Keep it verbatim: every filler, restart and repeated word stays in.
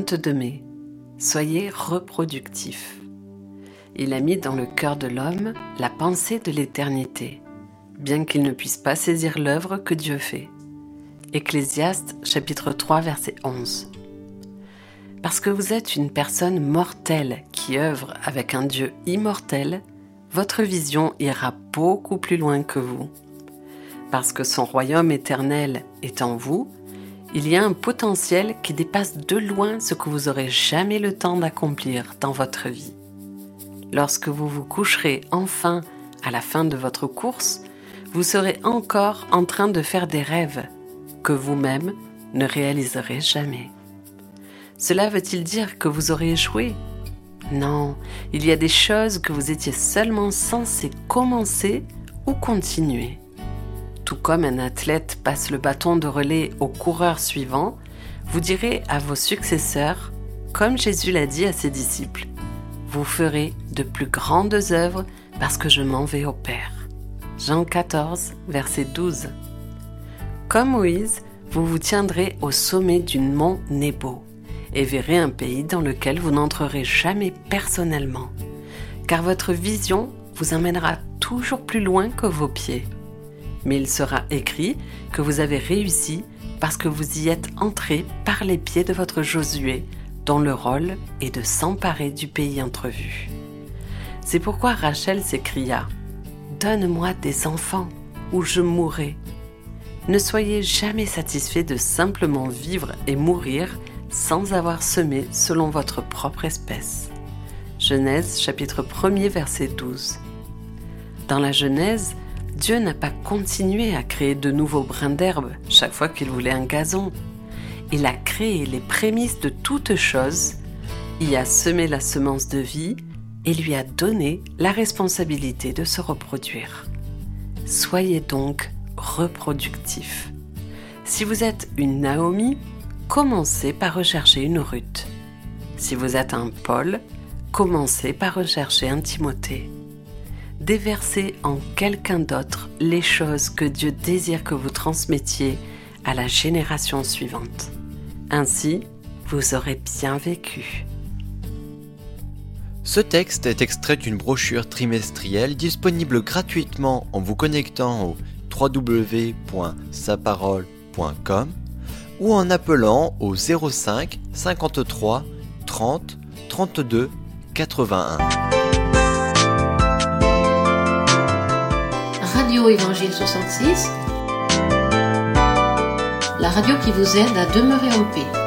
vingt-deux mai. Soyez reproductifs. Il a mis dans le cœur de l'homme la pensée de l'éternité, bien qu'il ne puisse pas saisir l'œuvre que Dieu fait. Ecclésiaste chapitre trois verset onze. Parce que vous êtes une personne mortelle qui œuvre avec un Dieu immortel, votre vision ira beaucoup plus loin que vous. Parce que son royaume éternel est en vous, il y a un potentiel qui dépasse de loin ce que vous aurez jamais le temps d'accomplir dans votre vie. Lorsque vous vous coucherez enfin à la fin de votre course, vous serez encore en train de faire des rêves que vous-même ne réaliserez jamais. Cela veut-il dire que vous aurez échoué ? Non, il y a des choses que vous étiez seulement censé commencer ou continuer. Tout comme un athlète passe le bâton de relais au coureur suivant, vous direz à vos successeurs, comme Jésus l'a dit à ses disciples, « Vous ferez de plus grandes œuvres parce que je m'en vais au Père. » Jean quatorze, verset douze. Comme Moïse, vous vous tiendrez au sommet du mont Nebo et verrez un pays dans lequel vous n'entrerez jamais personnellement, car votre vision vous emmènera toujours plus loin que vos pieds. Mais il sera écrit que vous avez réussi parce que vous y êtes entré par les pieds de votre Josué, dont le rôle est de s'emparer du pays entrevu. C'est pourquoi Rachel s'écria « Donne-moi des enfants, ou je mourrai ». Ne soyez jamais satisfait de simplement vivre et mourir sans avoir semé selon votre propre espèce. Genèse chapitre premier verset douze. Dans la Genèse, Dieu n'a pas continué à créer de nouveaux brins d'herbe chaque fois qu'il voulait un gazon. Il a créé les prémices de toutes choses, y a semé la semence de vie et lui a donné la responsabilité de se reproduire. Soyez donc reproductifs. Si vous êtes une Naomi, commencez par rechercher une Ruth. Si vous êtes un Paul, commencez par rechercher un Timothée. Déversez en quelqu'un d'autre les choses que Dieu désire que vous transmettiez à la génération suivante. Ainsi, vous aurez bien vécu. Ce texte est extrait d'une brochure trimestrielle disponible gratuitement en vous connectant au w w w point sa parole point com ou en appelant au zéro cinq cinquante-trois trente trente-deux quatre-vingt-un. Radio Évangile soixante-six, la radio qui vous aide à demeurer en paix.